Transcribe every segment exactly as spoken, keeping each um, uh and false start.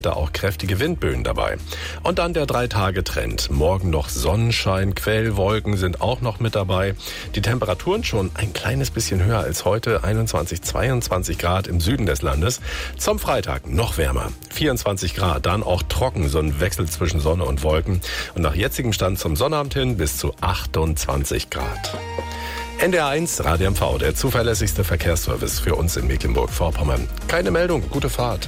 Da auch kräftige Windböen dabei. Und dann der Drei-Tage-Trend. Morgen noch Sonnenschein, Quellwolken sind auch noch mit dabei. Die Temperaturen schon ein kleines bisschen höher als heute. einundzwanzig, zweiundzwanzig Grad im Süden des Landes. Zum Freitag noch wärmer. vierundzwanzig Grad, dann auch trocken, so ein Wechsel zwischen Sonne und Wolken. Und nach jetzigem Stand zum Sonnabend hin bis zu achtundzwanzig Grad. N D R eins Radio M V, der zuverlässigste Verkehrsservice für uns in Mecklenburg-Vorpommern. Keine Meldung, gute Fahrt.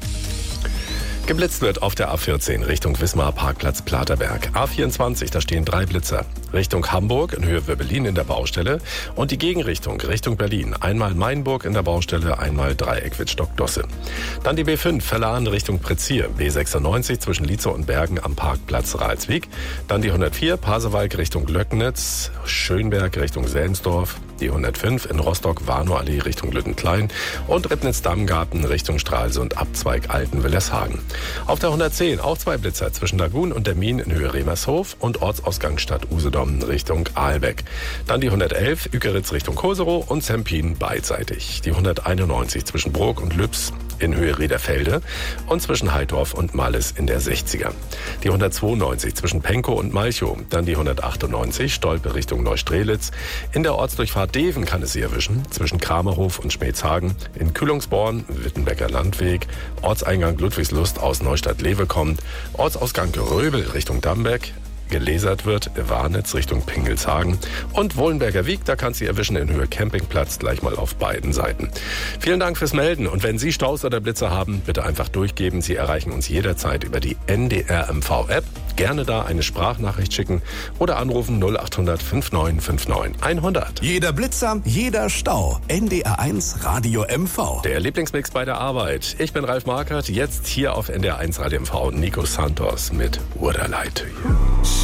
Geblitzt wird auf der A vierzehn Richtung Wismar Parkplatz Platerberg. A vierundzwanzig, da stehen drei Blitzer. Richtung Hamburg in Höhe Wirbelin in der Baustelle und die Gegenrichtung Richtung Berlin. Einmal Mainburg in der Baustelle, einmal Dreieck Wittstock-Dosse. Dann die B fünf Verlahen Richtung Prezier. B sechsundneunzig zwischen Lietzow und Bergen am Parkplatz Ralswiek. Dann die hundertvier Pasewalk Richtung Löcknitz, Schönberg Richtung Selmsdorf. Die hundertfünf in Rostock-Warnow-Allee Richtung Lüttenklein und Ribnitz-Dammgarten Richtung Stralsund Abzweig Alten-Willeshagen. Auf der hundertzehn auch zwei Blitzer zwischen Lagun und der Mien in Höhe Remershof und Ortsausgangsstadt Usedom Richtung Aalbeck. Dann die hundertelf Ükeritz Richtung Koserow und Zempin beidseitig. Die hunderteinundneunzig zwischen Brok und Lübs in Höhe Rederfelde und zwischen Heidorf und Malles in der sechziger. Die hundertzweiundneunzig zwischen Penkow und Malchow. Dann die hundertachtundneunzig Stolpe Richtung Neustrelitz. In der Ortsdurchfahrt Deven kann es Sie erwischen, zwischen Kramerhof und Schmetzhagen. In Kühlungsborn, Wittenbecker Landweg, Ortseingang Ludwigslust aus Neustadt-Lewe kommt, Ortsausgang Röbel Richtung Damberg, gelesert wird, Warnitz Richtung Pingelshagen und Wohlenberger Wiek, da kann Sie erwischen in Höhe Campingplatz, gleich mal auf beiden Seiten. Vielen Dank fürs Melden und wenn Sie Staus oder Blitzer haben, bitte einfach durchgeben. Sie erreichen uns jederzeit über die N D R M V App. Gerne da eine Sprachnachricht schicken oder anrufen null achthundert neunundfünfzig neunundfünfzig hundert. Jeder Blitzer, jeder Stau. N D R eins Radio M V. Der Lieblingsmix bei der Arbeit. Ich bin Ralf Markert, jetzt hier auf N D R eins Radio M V Nico Santos mit What I Lied to You.